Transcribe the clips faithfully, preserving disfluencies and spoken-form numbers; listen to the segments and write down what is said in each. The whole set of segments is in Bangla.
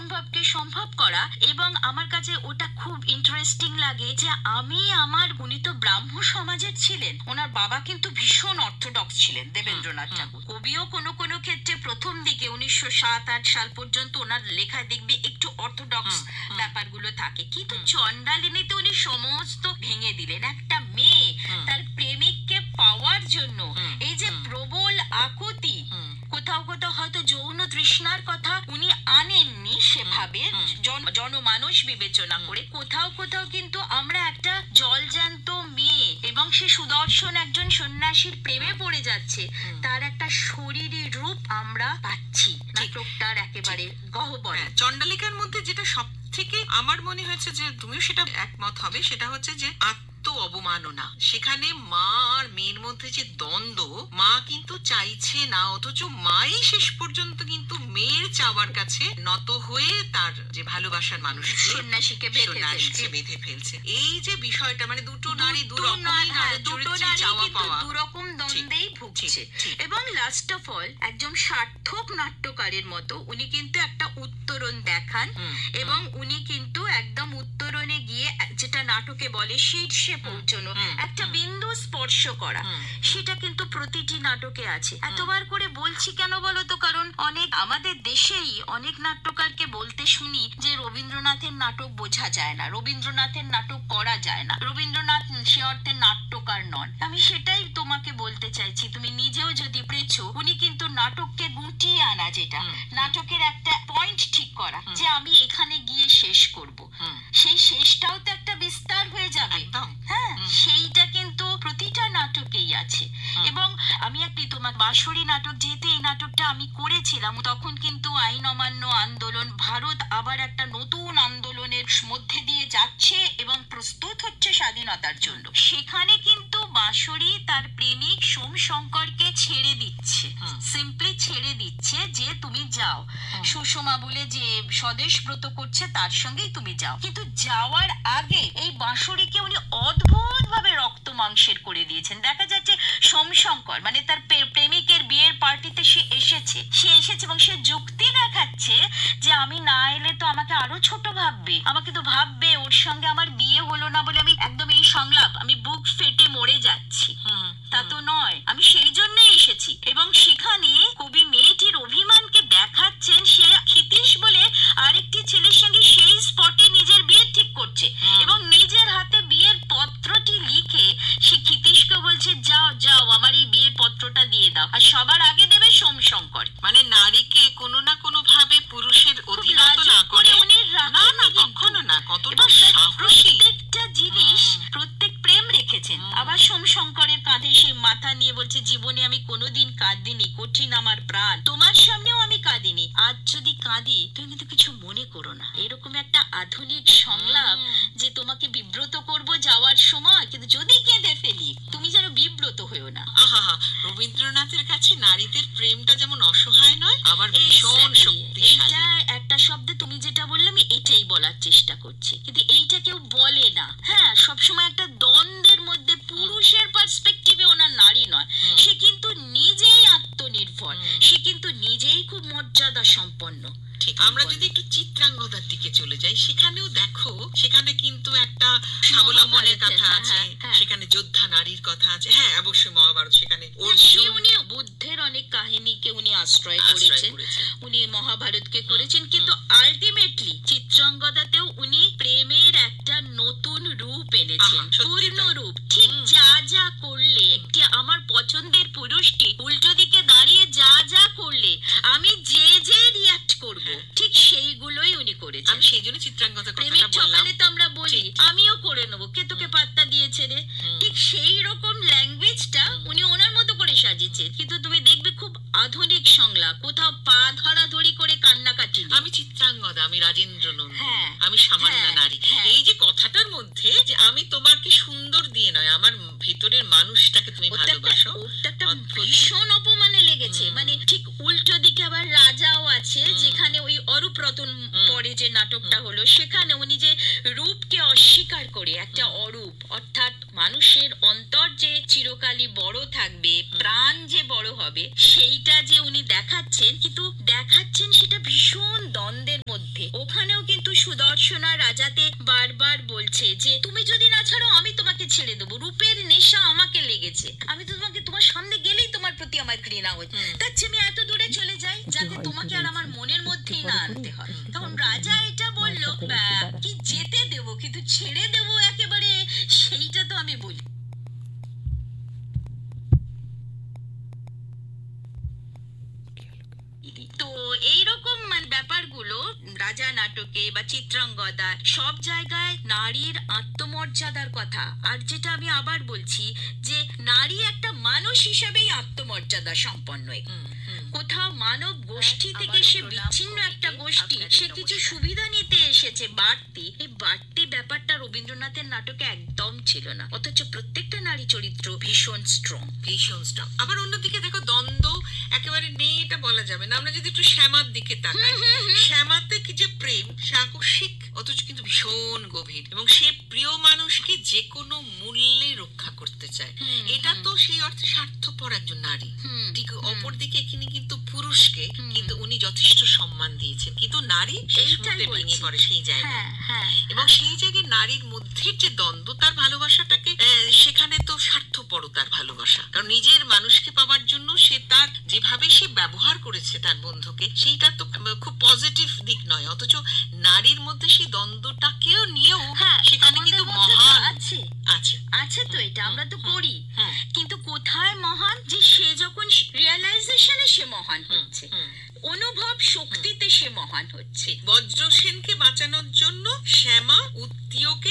অসম্ভবকে সম্ভব করা। এবং আমার কাছে ওটা খুব ইন্টারেস্টিং লাগে যে আমি আমার উনি তো ব্রাহ্ম সমাজের ছিলেন, ওনার বাবা কিন্তু ভীষণ অর্থোডক্স ছিলেন দেবেন্দ্রনাথ ঠাকুর। কবিও কোনো কোনো ক্ষেত্রে প্রথম দিকে উনিশশো সাত আট সাল পর্যন্ত ওনার লেখায় দেখবে একটু অর্থোডক্স ব্যাপারগুলো থাকে, কিন্তু চন্ডালিনীতে উনি সমস্ত ভেঙে দিলেন। একটা মেয়ে তার প্রেমিককে পাওয়ার জন্য এই যে প্রবল আকুতি, কোথাও কোথাও হয়তো যৌন তৃষ্ণার কথা উনি আনেননি সেভাবে জনমানস বিবেচনা করে, কোথাও কোথাও কিন্তু আমরা একটা জলজ্যান্ত মেয়ে এবং সে সুদর্শন একজন সন্ন্যাসীর প্রেমে পড়ে যাচ্ছে, তার একটা শরীরী রূপ আমরা পাচ্ছি নাটকটার একেবারে গহ্বরে। চন্ডালিকার মধ্যে যেটা সব থেকে আমার মনে হয়েছে, যে তুমিও সেটা একমত হবে, সেটা হচ্ছে যে অবমাননা। সেখানে মা আর মেয়ের মধ্যে যে দ্বন্দ্ব, মা কিন্তু চাইছে না, অথচ মাই শেষ পর্যন্ত কিন্তু মেয়ের চাওয়ার কাছে নত হয়ে তার যে ভালোবাসার মানুষ সন্ন্যাসীকে বেঁধে ফেলছে। এই যে বিষয়টা, মানে দুটো নারী দুরকম দ্বন্দ্বেই ভুগছে। এবং লাস্ট অফ অল একজন সার্থক নাট্যকারের মতো উনি কিন্তু একটা উত্তরণ দেখান, এবং উনি কিন্তু একদম উত্তরণে গিয়ে যেটা নাটকে বলে শীর্ষে পৌঁছানো, একটা বিন্দু স্পর্শ করা, সেটা কিন্তু প্রতিটি নাটকে আছে। এতবার করে বলছি কেন বলো তো, কারণ অনেক আমাদের দেশেই অনেক নাট্যকারকে বলতে শুনি যে রবীন্দ্রনাথের নাটক বোঝা যায় না, রবীন্দ্রনাথের নাটক করা যায় না, রবীন্দ্রনাথ সে অর্থে নাট্যকার নন। আমি সেটাই তোমাকে বলতে চাইছি, তুমি নিজেও যদি পেরেছো, উনি কিন্তু নাটককে গুটিয়ে আনা, যেটা নাটকের একটা পয়েন্ট ঠিক করা যে আমি এখানে গিয়ে শেষ করব, সেই শেষটাও তো একটা বিস্তার হয়ে যাবে। হ্যাঁ, সেইটা কিন্তু প্রতিটা নাটকেই আছে। এবং আমি একটি তোমার বাঁশরী নাটক, যেহেতু এই নাটকটা আমি করেছিলাম, তখন কিন্তু আইন অমান্য আন্দোলন, ভারত আবার একটা নতুন আন্দোলনের মধ্যে দিয়ে যাচ্ছে এবং প্রস্তুত হচ্ছে স্বাধীনতার জন্য। সেখানে কিন্তু বাঁশরী তার প্রেমিক সোমশঙ্করকে ছেড়ে দিচ্ছে, সিম্পলি ছেড়ে দিচ্ছে যে তুমি যাও, সুষমা বলে যে স্বদেশ ব্রত করছে তার সঙ্গেই তুমি যাও। কিন্তু যাওয়ার আগে এই বাঁশরীকে উনি অদ্ভুত ভাবে রক্ত মাংসের করে দিয়েছেন। দেখা যাচ্ছে সোমশঙ্কর মানে তার প্রেমিকের বিয়ের পার্টিতে সে এসেছে, সে এসেছে এবং সে যুক্তি দেখাচ্ছে যে আমি না এলে তো আমাকে আরো ছোট ভাববে, আমাকে তো ভাববে ওর সঙ্গে আমার বিয়ে হলো না বলে আমি একদম এই সংলাপ, আমি বুক ফেটে মরে যাচ্ছি, তা তো নয়, আমি সেই জন্যই এসেছি। এবং সেখানে কবি মেয়েটির অভিমানকে দেখাচ্ছেন, সে ক্ষিতীশ বলে আরেকটি ছেলের সঙ্গে সেই স্পটে নিজের বিয়ে ঠিক করছে এবং নিজের হাতে বিয়ের পত্রটি লিখে সে ক্ষিতীশকে বলছে যাও যাও আমার এই বিয়ের পত্রটা দিয়ে দাও, আর সবার আগে দেবে সোমশঙ্কর। মানে নারীকে কোনো না কোনো ভাবে পুরুষের অধীনত না করে উনি কখনো না, কতটা প্রত্যেকটা জিনিস প্রত্যেক প্রেম রেখেছেন। আবার সোমশঙ্করের কাঁধে সে মাথা নিয়ে বলছে জীবনে আমি কোনোদিন কাঁদিনি, কঠিন আমার প্রাণ, তোমার সামনেও আমি কাঁদিনি, আজ যদি কাঁদি তুমি কিন্তু কিছু মনে করো না। এরকম একটা আধুনিক সংলাপ যে তোমাকে বিব্রত করব যাওয়ার সময়, কিন্তু যদি কেঁদে ফেলি তুমি যেন বিব্রত হয়েও না। আহা, রবীন্দ্রনাথের কাছে নারীদের প্রেমটা যেমন অসহায় নয়, আবার ভীষণ শক্তিশালী। একটা শব্দে তুমি যেটা বললে আমি এটাই বলার চেষ্টা করছি, কিন্তু এইটা কেউ বলে না। হ্যাঁ, সবসময় একটা দ্বন্দ্বের মধ্যে, পুরুষের পার্সপেক্টিভে ওনার নারী নয়, সে কিন্তু নিজেই আত্মনির্ভর, সে কিন্তু নিজেই খুব মর্যাদা সম্পন্ন। আমরা যদি একটু চিত্রাঙ্গদার দিকে চলে যাই, সেখানেও দেখো, সেখানে কিন্তু একটা স্বাবলম্বনের কথা আছে, সেখানে যোদ্ধা নারীর কথা আছে। হ্যাঁ, অবশ্যই মহাভারত, সেখানে উনি বুদ্ধের অনেক কাহিনীকে উনি আশ্রয় করেছেন, উনি মহাভারতকে করেছেন, কিন্তু আলটিমেটলি চিত্রাঙ্গদাতেও উনি প্রেমের একটা নতুন রূপ এনেছেন, পূর্ণ রূপ। ঠিক যা যা করলে একটি আমার পছন্দের পুরুষটি উল্টো দিকে দাঁড়িয়ে যা যা করলে আমি যে যে রিয়াক্ট করব, ঠিক সেইগুলোই উনি করেছেন। আমি সেই জন্য চিত্রাঙ্গদার কথাটা বললাম। সকালে তো আমরা বলি আমিও করে নেবো, কে তোকে পাত্তা দিয়েছে রে, ঠিক সেই রকম ল্যাঙ্গুয়েজটা উনি ওনার মতো করে সাজিয়েছেন। কিন্তু তুমি দেখবে খুব আধুনিক সংলাপ, কোথাও পা ধরাধরি করে কান্নাকাটি। আমি চিত্রাঙ্গদা, আমি রাজেন্দ্র নন্দিনী, আমি সামান্য নারী, এই যে কথাটার মধ্যে যে আমি তোমাকে সুন্দর দিয়ে নয়, আমার ভেতরের মানুষটাকে তুমি ভালোবাসো, ওটা ভীষণ অপমানে লেগেছে। মানে ঠিক উল্টো দিকে আবার রাজাও আছে, যেখানে ওই অরূপ রতন পরে যে নাটকটা হলো, সেখানে উনি যে রূপকে অস্বীকার করে একটা অরূপ, অর্থাৎ মানুষের অন্তর যে চিরকালই বড় থাকবে, প্রাণ যে বড় হবে, সেইটা যে উনি দেখাচ্ছেন, কিন্তু দেখাচ্ছেন সেটা ভীষণ দ্বন্দ্বের মধ্যে। ওখানেও কিন্তু সুদর্শনা রাজাতে বারবার বলছে যে তুমি যদি না ছাড়ো আমি তোমাকে ছেড়ে দেবো, রূপের নেশা আমাকে লেগেছে, আমি তো তোমাকে তোমার সামনে গেলেই তোমার প্রতি আমার ঘৃণা হচ্ছে, তার চেয়ে আমি এত দূরে চলে যাই যাতে তোমাকে আর আমার মনের মধ্যেই না আনতে হয়। তখন রাজা এটা বললো কি যেতে দেবো কিন্তু ছেড়ে দেবো একেবারে, সেইটা তো আমি বলি। তো এইরকম ব্যাপারগুলো রাজা নাটকে বা চিত্রাঙ্গদা সব জায়গায় নারীর আত্মমর্যাদার কথা। আর যেটা আমি আবার বলছি যে নারী একটা মানুষ হিসেবেই আত্মমর্যাদা সম্পন্ন, কোথাও মানব গোষ্ঠী থেকে সে বিচ্ছিন্ন একটা গোষ্ঠী, সে কিছু সুবিধা নিতে এসেছে বাড়তি, এই বাড়তি ব্যাপারটা রবীন্দ্রনাথের নাটকে একদম ছিল না, অথচ প্রত্যেকটা নারী চরিত্র ভীষণ স্ট্রং, ভীষণ স্ট্রং। আবার অন্যদিকে দেখো দ্বন্দ্ব একেবারে নেই এটা বলা যাবে না। আমরা যদি একটু শ্যামার দিকে তাকাই, শ্যামাতে কি যে প্রেম, সে আকস্মিক অথচ কিন্তু ভীষণ গভীর, এবং সে প্রিয় মানুষকে যে কোনো মূল্যে রক্ষা করতে চায়। এটা তো সেই অর্থে স্বার্থপর একজন নারী। ঠিক অপরদিকে এখানে কিন্তু পুরুষকে কিন্তু উনি যথেষ্ট সম্মান দিয়েছেন, কিন্তু নারী শেষ মুহূর্তে ভেঙে পড়ে সেই জায়গায়। এবং সেই জায়গায় নারীর মধ্যে যে দ্বন্দ্ব, তার ভালোবাসাটাকে সেখানে তো স্বার্থপরতার ভালোবাসা, কারণ নিজের মানুষকে পাওয়ার জন্য সে তার যেভাবে সে ব্যবহার করেছে তার বন্ধুকে, সেইটা তো খুব পজিটিভ দিক নয়। অথচ নারীর মধ্যে সেই দ্বন্দ্বটাকেও নিয়েও সেখানে কিন্তু মহান আছে আছে আছে তো এটা আমরা তো করি, কিন্তু কোথায় মহান যে সে যখন রিয়েলাইজেশনে সে মহান হচ্ছে, অনুভব শক্তিতে সে মহান হচ্ছে। বজ্রসেনকে বাঁচানোর জন্য শ্যামা উত্তীয়কে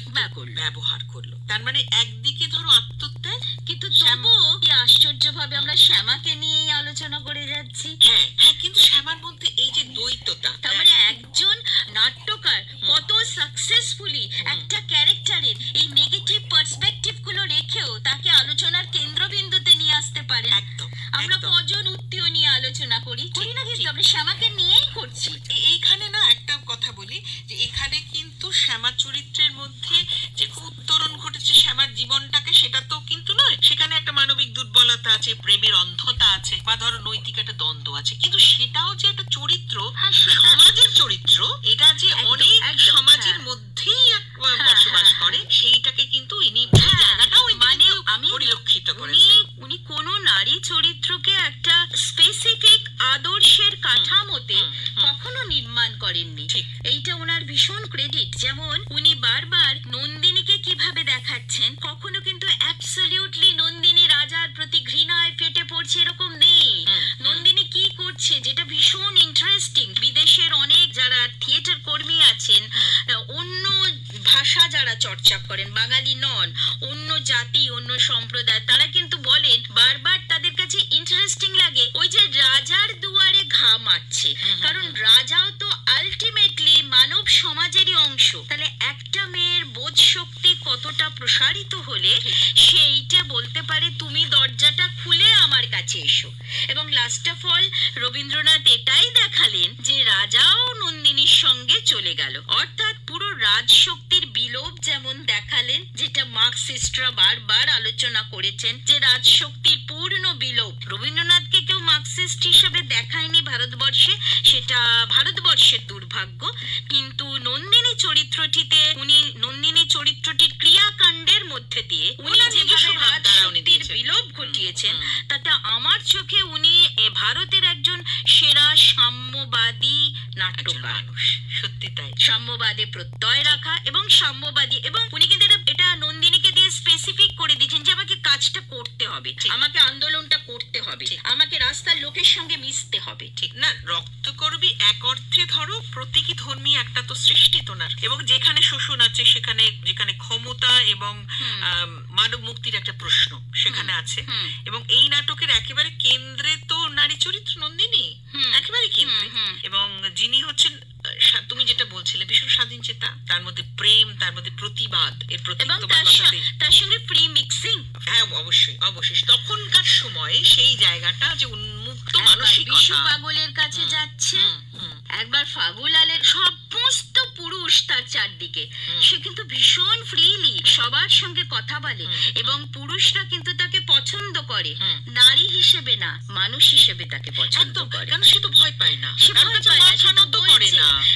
ব্যবহার করলো, তার মানে একদিকে ধরো আত্মত্যাগ, কিন্তু তবুও কি আশ্চর্য ভাবে আমরা শ্যামাকে নিয়েই আলোচনা করে যাচ্ছি। হ্যাঁ হ্যাঁ, কিন্তু শ্যামার মধ্যে এই যে দ্বৈততা, তার মানে একজন নাট্যকার কত সাকসেসফুলি একটা ক্যারেক্টারের এই নেগেটিভ পার্সপেক্টিভ গুলো রেখেও তাকে আলোচনার কেন্দ্রবিন্দুতে নিয়ে আসতে পারে। একদম। আমরা কজন উত্তীয় নিয়ে আলোচনা করি করি না, কিন্তু আমরা শ্যামাকে নিয়েই করছি। এইখানে না একটা কথা বলি যে এখানে কিন্তু শ্যামা চরিত্রের মধ্যে যে উত্তরণ ঘটেছে শ্যামার জীবনটাকে, সেটা তো কিন্তু নয়। সেখানে একটা মানবিক দুর্বলতা আছে, প্রেমের অন্ধতা আছে, বা ধরো নৈতিক একটা দ্বন্দ্ব আছে, কিন্তু সেটাও যে একটা চরিত্র, সমাজের চরিত্র, এটা যে অনেক সমাজের মধ্যেই বসবাস করে, সেইটাকে কিন্তু ইনি জায়গাটাও মানে আমি পরিলক্ষিত করেছেন। উনি কোন নারী চরিত্রকে একটা স্পেসিফিক আদর্শের কাঠামোতে কখনো নির্মাণ করেননি, এইটা ওনার ভীষণ ক্রেডিট। যেমন উনি বারবার নন্দিনীকে কিভাবে দেখাচ্ছেন, কখনো কিন্তু অ্যাবসলিউটলি নন্দিনী রাজার প্রতি ঘৃণায় ফেটে পড়ছে এরকম নেই। নন্দিনী কি করছে যেটা ভীষণ ইন্টারেস্টিং, বিদেশের অনেক যারা থিয়েটার কর্মী আছেন, অন্য ভাষা যারা চর্চা করেন, বাঙালি নন, অন্য জাতি অন্য সম্প্রদায়, তারা কিন্তু বলেন বারবার তাদের কাছে ইন্টারেস্টিং লাগে ওই যে রাজার দুয়ারে ঘা মারছে, কারণ রাজাও তো আলটিমেটলি মানব সমাজেরই অংশ। তাহলে একটা মেয়ের বোধ শক্তি কতটা প্রসারিত হলে সেইটা বলতে পারে তুমি দরজাটা খুলে আমার কাছে এসো। এবং লাস্ট অফ অল রবীন্দ্রনাথ এটাই দেখালেন যে রাজাও নন্দিনীর সঙ্গে চলে গেল, অর্থাৎ পুরো রাজশক্তির বিলোপ যেমন দেখালেন, যেটা মার্কসিস্টরা বারবার আলোচনা করেছেন যে রাজশক্তির পূর্ণ বিলোপ। রবীন্দ্রনাথকে কেউ মার্কসিস্ট হিসেবে দেখায়নি ভারতবর্ষে, সেটা ভারতবর্ষের দুর্ভাগ্য, কিন্তু নন্দিনী চরিত্রটিতে উনি নন্দিনী চরিত্রটির ক্রিয়াকাণ্ডের মধ্যে দিয়ে উনি যেভাবে রাজশক্তির বিলোপ ঘটিয়েছেন, তাতে আমার চোখে উনি ভারতের একজন সেরা সাম্যবাদী নাট্যকার। সত্যি তাই, সাম্যবাদে প্রত্যয় রাখা এবং সাম্যবাদী, এবং উনি কিন্তু এটা নন্দিনীকে দিয়ে স্পেসিফিক করে দিয়েছেন যে আমাকে কাজটা করতে হবে, আমাকে আন্দোলনটা করতে হবে, আমাকে রাস্তার লোকের সঙ্গে মিশতে হবে। ঠিক না, রক্তকরবী এক অর্থে ধরো প্রতীকী ধর্মী একটা তো সৃষ্টি তোনার, এবং যেখানে শোষণ আছে সেখানে, যেখানে ক্ষমতা এবং মানব মুক্তির একটা প্রশ্ন সেখানে আছে। এবং এই নাটকের একেবারে কেন্দ্রে তো নারী চরিত্র নন্দিনী, একেবারে কেন্দ্রে। এবং যিনি হচ্ছেন, তুমি যেটা বলছিলে, ভীষণ স্বাধীন চেতা, তার মধ্যে প্রেম, তার মধ্যে প্রতিবাদ, এর প্রতি তার সঙ্গে ফ্রি মিক্সিং। হ্যাঁ অবশ্যই অবশ্যই, তখনকার সময়ে সেই জায়গাটা যে উন্মুক্ত মানসিকতা, পাগলের কাছে যাচ্ছে, একবার ফাগুলালের সমস্ত পুরুষ তার চারদিকে, সে কিন্তু ভীষণ ফ্রিলি সবার সঙ্গে কথা বলে, এবং পুরুষরা কিন্তু তাকে পছন্দ করে, নারী হিসেবে না মানুষ হিসেবে তাকে পছন্দ করে, কারণ সে তো ভয় পায় না, সে ভয় পায় না, করে না।